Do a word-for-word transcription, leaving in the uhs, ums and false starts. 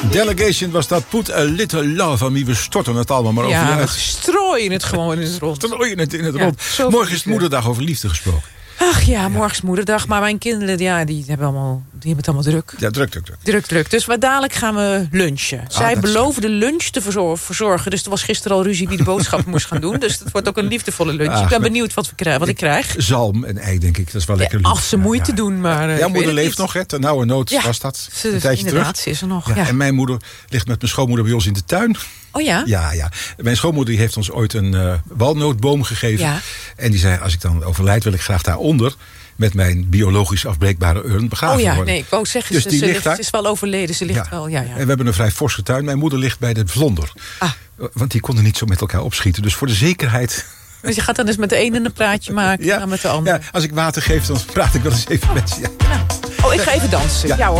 Delegation was dat. Put a little love on me. We storten het allemaal maar over Ja, je we uit. strooien het gewoon in het rond. Strooien het in het Ja, rond. zo Morgen is het veel. moederdag, over liefde gesproken. Ach ja, morgen is moederdag. Maar mijn kinderen, ja, die hebben, allemaal, die hebben het allemaal druk. Ja, druk, druk, druk. Druk, druk. Dus maar dadelijk gaan we lunchen. Zij dat is beloven de lunch te verzor- verzorgen. Dus er was gisteren al ruzie wie de boodschappen moest gaan doen. Dus het wordt ook een liefdevolle lunch. Ach, ik ben met- benieuwd wat, we krijgen, wat ik krijg. Zalm en ei, denk ik. Dat is wel lekker lief. Als ze moeite Ja, doen, maar... uh, Jouw ik moeder weet het leeft niet. nog, hè? Ten nauwe nood Ja, was dat. ze- Een tijdje inderdaad, terug. ze is er nog. Ja, Ja. En mijn moeder ligt met mijn schoonmoeder bij ons in de tuin. Oh ja? Ja, ja. Mijn schoonmoeder die heeft ons ooit een uh, walnootboom gegeven. Ja. En die zei, als ik dan overlijd, wil ik graag daaronder met mijn biologisch afbreekbare urn begraven Oh ja, worden. nee, ik wou zeggen, Dus ze, die ze, ligt ligt, daar. ze is wel overleden. Ze ligt wel, ja, ja. En we hebben een vrij forse tuin. Mijn moeder ligt bij de vlonder. Ah. Want die konden niet zo met elkaar opschieten. Dus voor de zekerheid... Dus je gaat dan eens met de ene een praatje maken, Ja, dan met de andere. ja, als ik water geef, dan praat ik wel eens even met ze. Ja. Oh, ik ga even dansen. Ja. Ja hoor.